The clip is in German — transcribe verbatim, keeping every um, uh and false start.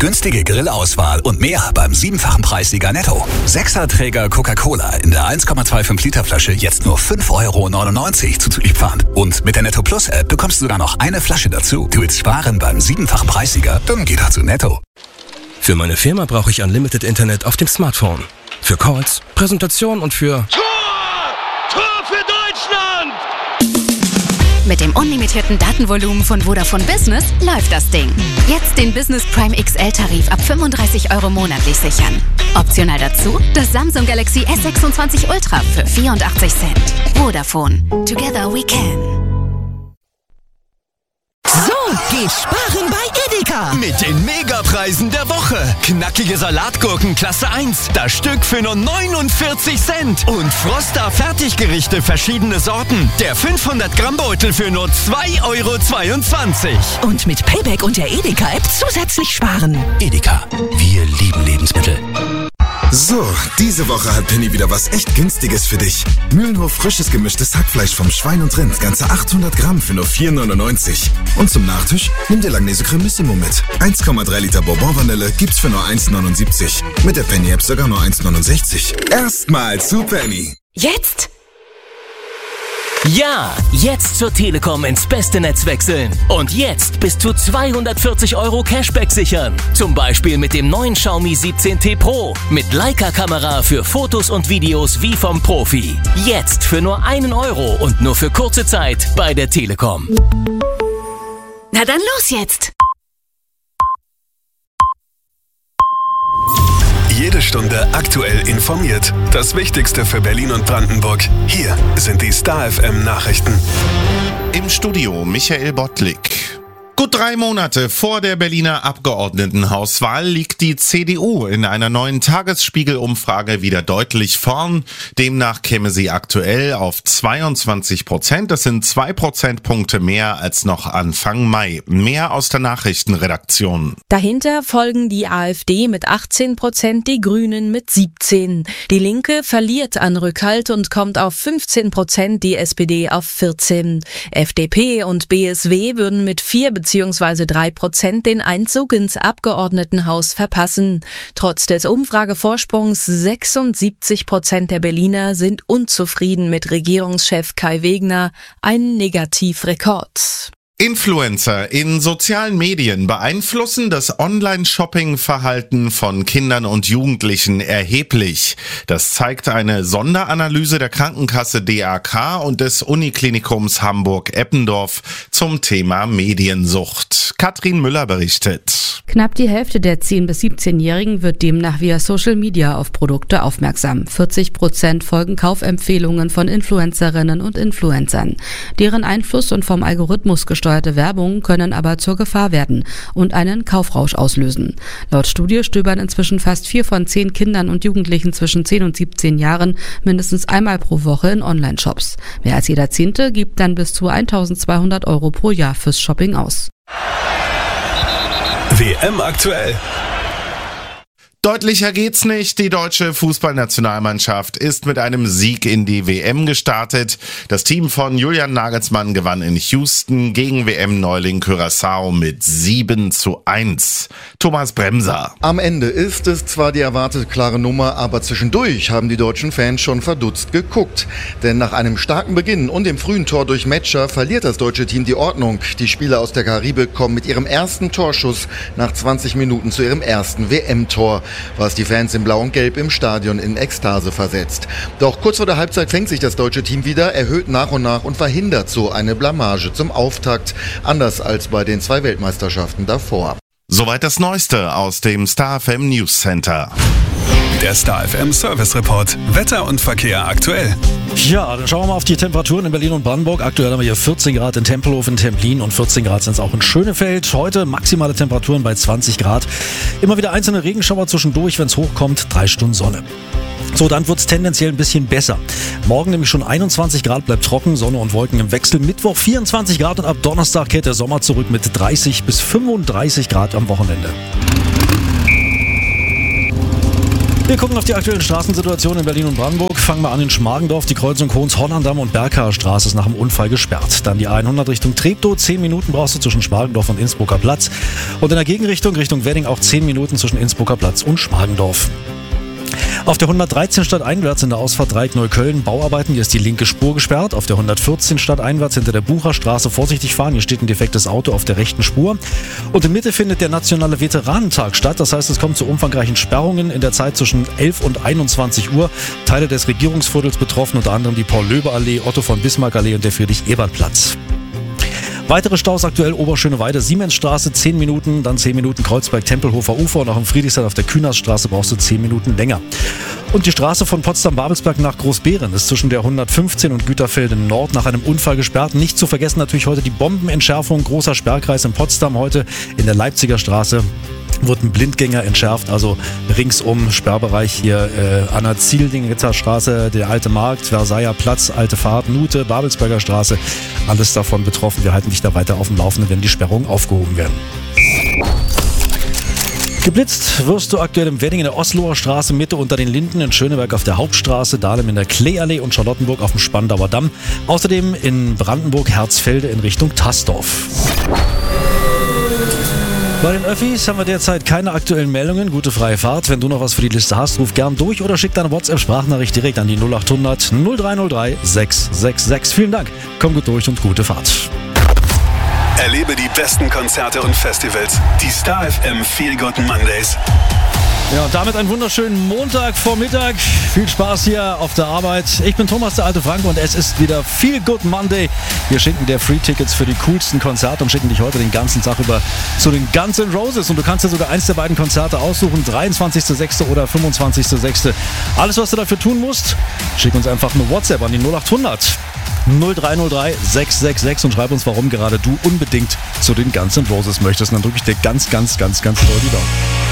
günstige Grillauswahl und mehr beim siebenfachen Preissieger Netto. Sechserträger Coca-Cola in der eins Komma fünfundzwanzig Liter Flasche jetzt nur fünf Euro neunundneunzig zuzüglich Pfand. Und mit der Netto Plus App bekommst du sogar noch eine Flasche dazu. Du willst sparen beim siebenfachen Preissieger? Dann geh doch zu Netto. Für meine Firma brauche ich Unlimited Internet auf dem Smartphone. Für Calls, Präsentation und für... Tor! Tor für Deutschland! Mit dem unlimitierten Datenvolumen von Vodafone Business läuft das Ding. Jetzt den Business Prime X L-Tarif ab fünfunddreißig Euro monatlich sichern. Optional dazu das Samsung Galaxy S sechsundzwanzig Ultra für vierundachtzig Cent. Vodafone. Together we can. So geht sparen bei Edeka. Mit den Megapreisen der Woche. Knackige Salatgurken Klasse eins. Das Stück für nur neunundvierzig Cent. Und Froster Fertiggerichte verschiedene Sorten. Der fünfhundert Gramm Beutel für nur zwei Euro zweiundzwanzig. Und mit Payback und der Edeka-App zusätzlich sparen. Edeka. Wir lieben Lebensmittel. So, diese Woche hat Penny wieder was echt Günstiges für dich. Mühlenhof frisches gemischtes Hackfleisch vom Schwein und Rind, ganze achthundert Gramm für nur vier neunundneunzig. Und zum Nachtisch nimm dir Langnese Cremissimo mit. eins Komma drei Liter Bourbon Vanille gibt's für nur eins neunundsiebzig. Mit der Penny App sogar nur eins neunundsechzig. Erstmal zu Penny. Jetzt? Ja, jetzt zur Telekom ins beste Netz wechseln. Und jetzt bis zu zweihundertvierzig Euro Cashback sichern. Zum Beispiel mit dem neuen Xiaomi siebzehn T Pro. Mit Leica-Kamera für Fotos und Videos wie vom Profi. Jetzt für nur einen Euro und nur für kurze Zeit bei der Telekom. Na dann los jetzt! Jede Stunde aktuell informiert. Das Wichtigste für Berlin und Brandenburg. Hier sind die Star F M Nachrichten. Im Studio Michael Bottlik. Gut drei Monate vor der Berliner Abgeordnetenhauswahl liegt die C D U in einer neuen Tagesspiegel-Umfrage wieder deutlich vorn. Demnach käme sie aktuell auf zweiundzwanzig Prozent. Das sind zwei Prozentpunkte mehr als noch Anfang Mai. Mehr aus der Nachrichtenredaktion. Dahinter folgen die AfD mit achtzehn Prozent, die Grünen mit siebzehn. Die Linke verliert an Rückhalt und kommt auf fünfzehn Prozent, die S P D auf vierzehn. F D P und B S W würden mit vier bzw. drei Prozent den Einzug ins Abgeordnetenhaus verpassen. Trotz des Umfragevorsprungs sechsundsiebzig Prozent der Berliner sind unzufrieden mit Regierungschef Kai Wegner, ein Negativrekord. Influencer in sozialen Medien beeinflussen das Online-Shopping-Verhalten von Kindern und Jugendlichen erheblich. Das zeigt eine Sonderanalyse der Krankenkasse D A K und des Uniklinikums Hamburg-Eppendorf zum Thema Mediensucht. Katrin Müller berichtet. Knapp die Hälfte der zehn- bis siebzehnjährigen wird demnach via Social Media auf Produkte aufmerksam. vierzig Prozent folgen Kaufempfehlungen von Influencerinnen und Influencern. Deren Einfluss und vom Algorithmus gesteuerte Werbung können aber zur Gefahr werden und einen Kaufrausch auslösen. Laut Studie stöbern inzwischen fast vier von zehn Kindern und Jugendlichen zwischen zehn und siebzehn Jahren mindestens einmal pro Woche in Online-Shops. Mehr als jeder Zehnte gibt dann bis zu eintausendzweihundert Euro pro Jahr fürs Shopping aus. W M aktuell. Deutlicher geht's nicht. Die deutsche Fußballnationalmannschaft ist mit einem Sieg in die W M gestartet. Das Team von Julian Nagelsmann gewann in Houston gegen W M-Neuling Curaçao mit sieben zu eins. Thomas Bremser. Am Ende ist es zwar die erwartete klare Nummer, aber zwischendurch haben die deutschen Fans schon verdutzt geguckt. Denn nach einem starken Beginn und dem frühen Tor durch Metscher verliert das deutsche Team die Ordnung. Die Spieler aus der Karibik kommen mit ihrem ersten Torschuss nach zwanzig Minuten zu ihrem ersten W M-Tor. Was die Fans in Blau und Gelb im Stadion in Ekstase versetzt. Doch kurz vor der Halbzeit fängt sich das deutsche Team wieder, erhöht nach und nach und verhindert so eine Blamage zum Auftakt. Anders als bei den zwei Weltmeisterschaften davor. Soweit das Neueste aus dem Star F M News Center. Der Star F M Service Report. Wetter und Verkehr aktuell. Ja, dann schauen wir mal auf die Temperaturen in Berlin und Brandenburg. Aktuell haben wir hier vierzehn Grad in Tempelhof, in Templin und vierzehn Grad sind es auch in Schönefeld. Heute maximale Temperaturen bei zwanzig Grad. Immer wieder einzelne Regenschauer zwischendurch, wenn es hochkommt, drei Stunden Sonne. So, dann wird es tendenziell ein bisschen besser. Morgen nämlich schon einundzwanzig Grad, bleibt trocken, Sonne und Wolken im Wechsel. Mittwoch vierundzwanzig Grad und ab Donnerstag kehrt der Sommer zurück mit dreißig bis fünfunddreißig Grad am Wochenende. Wir gucken auf die aktuellen Straßensituationen in Berlin und Brandenburg. Fangen wir an in Schmargendorf. Die Kreuzung Kohns-Hollanddamm und Berghaer Straße ist nach dem Unfall gesperrt. Dann die hundert Richtung Treptow. zehn Minuten brauchst du zwischen Schmargendorf und Innsbrucker Platz. Und in der Gegenrichtung, Richtung Wedding, auch zehn Minuten zwischen Innsbrucker Platz und Schmargendorf. Auf der hundertdreizehn stadteinwärts in der Ausfahrt Dreieck Neukölln Bauarbeiten, hier ist die linke Spur gesperrt. Auf der hundertvierzehn stadteinwärts hinter der Bucherstraße vorsichtig fahren, hier steht ein defektes Auto auf der rechten Spur. Und in Mitte findet der nationale Veteranentag statt, das heißt, es kommt zu umfangreichen Sperrungen in der Zeit zwischen elf und einundzwanzig Uhr. Teile des Regierungsviertels betroffen, unter anderem die Paul-Löbe-Allee, Otto-von-Bismarck-Allee und der Friedrich-Ebert-Platz. Weitere Staus aktuell Oberschöneweide, Siemensstraße zehn Minuten, dann zehn Minuten Kreuzberg-Tempelhofer Ufer und auch im Friedrichshain auf der Kühnersstraße brauchst du zehn Minuten länger. Und die Straße von Potsdam-Babelsberg nach Großbeeren ist zwischen der hundertfünfzehn und Güterfelde Nord nach einem Unfall gesperrt. Nicht zu vergessen natürlich heute die Bombenentschärfung, großer Sperrkreis in Potsdam, heute in der Leipziger Straße wurden Blindgänger entschärft, also ringsum Sperrbereich hier äh, Anna Zieldingetzer Straße, der Alte Markt, Versailler Platz, Alte Fahrt, Nute, Babelsberger Straße, alles davon betroffen. Wir halten dich da weiter auf dem Laufenden, wenn die Sperrungen aufgehoben werden. Geblitzt wirst du aktuell im Wedding in der Osloer Straße, Mitte unter den Linden, in Schöneberg auf der Hauptstraße, Dahlem in der Klee-Allee und Charlottenburg auf dem Spandauer Damm. Außerdem in Brandenburg Herzfelde in Richtung Tasdorf. Bei den Öffis haben wir derzeit keine aktuellen Meldungen. Gute freie Fahrt. Wenn du noch was für die Liste hast, ruf gern durch oder schick deine WhatsApp-Sprachnachricht direkt an die null acht hundert null drei null drei sechs sechs sechs. Vielen Dank. Komm gut durch und gute Fahrt. Erlebe die besten Konzerte und Festivals. Die Star F M Feel Good Mondays. Ja, und damit einen wunderschönen Montagvormittag. Viel Spaß hier auf der Arbeit. Ich bin Thomas, der alte Frank, und es ist wieder Feel Good Monday. Wir schenken dir Free-Tickets für die coolsten Konzerte und schicken dich heute den ganzen Tag über zu den Guns N' Roses. Und du kannst dir sogar eins der beiden Konzerte aussuchen, dreiundzwanzigster sechster oder fünfundzwanzigster sechster Alles, was du dafür tun musst, schick uns einfach eine WhatsApp an die null acht hundert null drei null drei sechs sechs sechs und schreib uns, warum gerade du unbedingt zu den Guns N' Roses möchtest. Und dann drücke ich dir ganz, ganz, ganz, ganz doll die Daumen.